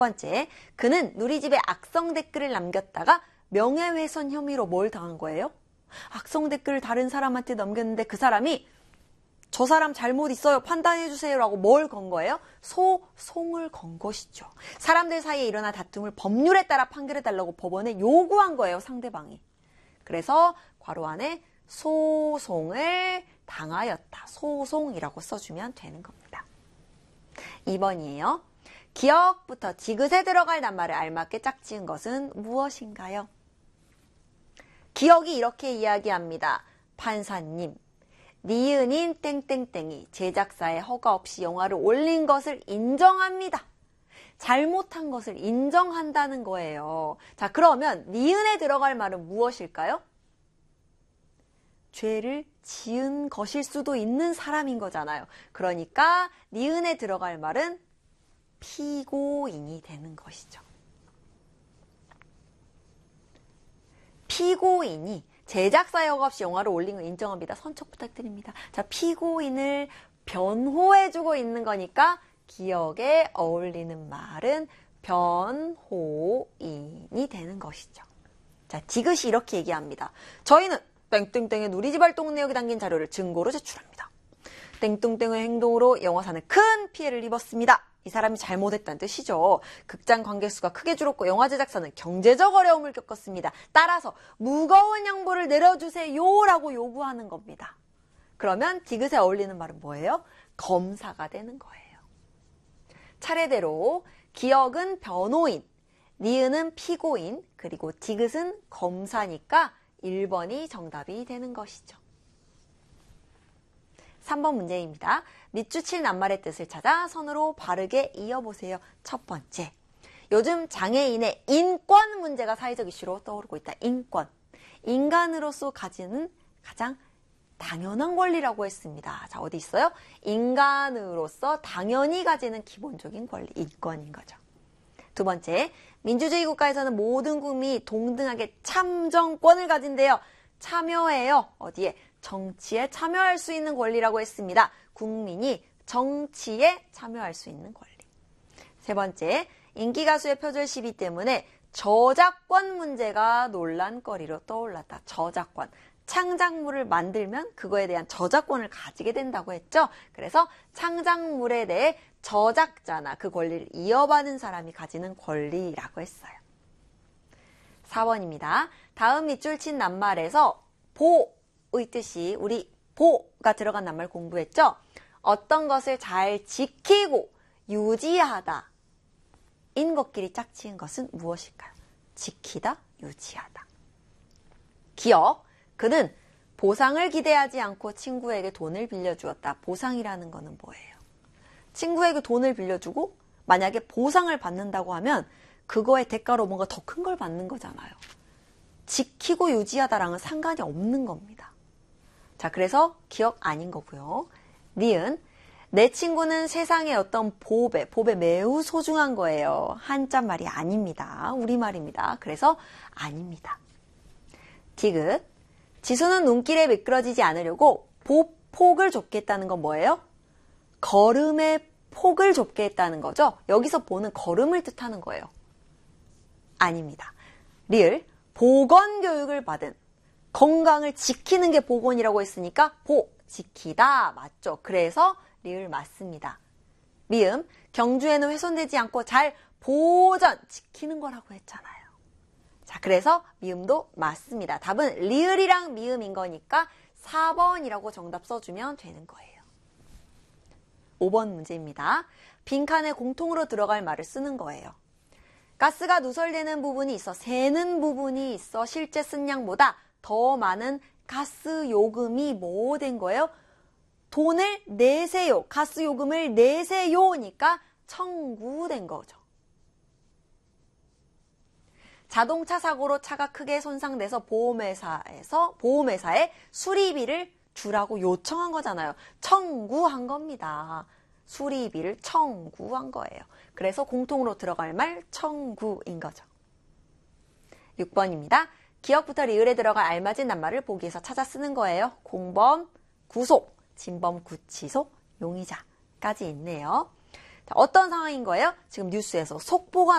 번째, 그는 누리집에 악성 댓글을 남겼다가 명예훼손 혐의로 뭘 당한 거예요? 악성 댓글을 다른 사람한테 남겼는데 그 사람이 저 사람 잘못 있어요. 판단해주세요. 라고 뭘 건 거예요? 소송을 건 것이죠. 사람들 사이에 일어난 다툼을 법률에 따라 판결해달라고 법원에 요구한 거예요. 상대방이. 그래서 괄호 안에 소송을 당하였다. 소송이라고 써주면 되는 겁니다. 2번이에요. 기역부터 디귿에 들어갈 낱말을 알맞게 짝지은 것은 무엇인가요? 기역이 이렇게 이야기합니다. 판사님, 니은인 땡땡땡이 제작사의 허가 없이 영화를 올린 것을 인정합니다. 잘못한 것을 인정한다는 거예요. 자, 그러면 니은에 들어갈 말은 무엇일까요? 죄를 지은 것일 수도 있는 사람인 거잖아요. 그러니까 니은에 들어갈 말은 피고인이 되는 것이죠. 피고인이 제작사의 허가 없이 영화를 올린 걸 인정합니다. 선처 부탁드립니다. 자, 피고인을 변호해주고 있는 거니까 기역에 어울리는 말은 변호인이 되는 것이죠. 자, 디귿이 이렇게 얘기합니다. 저희는 땡땡땡의 누리집 활동 내역이 담긴 자료를 증거로 제출합니다. 땡땡땡의 행동으로 영화사는 큰 피해를 입었습니다. 이 사람이 잘못했다는 뜻이죠. 극장 관객수가 크게 줄었고 영화 제작사는 경제적 어려움을 겪었습니다. 따라서 무거운 양보를 내려주세요 라고 요구하는 겁니다. 그러면 디귿에 어울리는 말은 뭐예요? 검사가 되는 거예요. 차례대로 기역은 변호인, 니은은 피고인, 그리고 디귿은 검사니까 1번이 정답이 되는 것이죠. 3번 문제입니다. 밑줄 낱말의 뜻을 찾아 선으로 바르게 이어보세요. 첫 번째, 요즘 장애인의 인권 문제가 사회적 이슈로 떠오르고 있다. 인권. 인간으로서 가지는 가장 당연한 권리라고 했습니다. 자, 어디 있어요? 인간으로서 당연히 가지는 기본적인 권리, 인권인 거죠. 두 번째, 민주주의 국가에서는 모든 국민이 동등하게 참정권을 가진대요. 참여해요. 어디에? 정치에 참여할 수 있는 권리라고 했습니다. 국민이 정치에 참여할 수 있는 권리. 세 번째, 인기가수의 표절 시비 때문에 저작권 문제가 논란거리로 떠올랐다. 저작권. 창작물을 만들면 그거에 대한 저작권을 가지게 된다고 했죠. 그래서 창작물에 대해 저작자나 그 권리를 이어받은 사람이 가지는 권리라고 했어요. 4번입니다. 다음 밑줄 친 낱말에서 보의 뜻이 우리 보가 들어간 낱말 공부했죠. 어떤 것을 잘 지키고 유지하다 인 것끼리 짝지은 것은 무엇일까요? 지키다, 유지하다. 기역, 그는 보상을 기대하지 않고 친구에게 돈을 빌려주었다. 보상이라는 거는 뭐예요? 친구에게 돈을 빌려주고 만약에 보상을 받는다고 하면 그거의 대가로 뭔가 더 큰 걸 받는 거잖아요. 지키고 유지하다랑은 상관이 없는 겁니다. 자, 그래서 기억 아닌 거고요. 니은, 내 친구는 세상의 어떤 보배 매우 소중한 거예요. 한자말이 아닙니다. 우리말입니다. 그래서 아닙니다. 디귿, 지수는 눈길에 미끄러지지 않으려고 보폭을 좁게 했다는 건 뭐예요? 걸음의 폭을 좁게 했다는 거죠. 여기서 보는 걸음을 뜻하는 거예요. 아닙니다. 리을, 보건교육을 받은, 건강을 지키는 게 보건이라고 했으니까 지키다 맞죠. 그래서 리을 맞습니다. 미음, 경주에는 훼손되지 않고 잘 보전, 지키는 거라고 했잖아요. 자, 그래서 미음도 맞습니다. 답은 리을이랑 미음인 거니까 4번이라고 정답 써주면 되는 거예요. 5번 문제입니다. 빈칸에 공통으로 들어갈 말을 쓰는 거예요. 가스가 누설되는 부분이 있어 새는 부분이 있어 실제 쓴 양보다 더 많은 가스 요금이 뭐 된 거예요? 돈을 내세요. 가스 요금을 내세요니까 청구된 거죠. 자동차 사고로 차가 크게 손상돼서 보험회사에 수리비를 주라고 요청한 거잖아요. 청구한 겁니다. 수리비를 청구한 거예요. 그래서 공통으로 들어갈 말 청구인 거죠. 6번입니다. 기역부터 리을에 들어갈 알맞은 낱말을 보기에서 찾아 쓰는 거예요. 공범, 구속, 진범, 구치소, 용의자까지 있네요. 자, 어떤 상황인 거예요? 지금 뉴스에서 속보가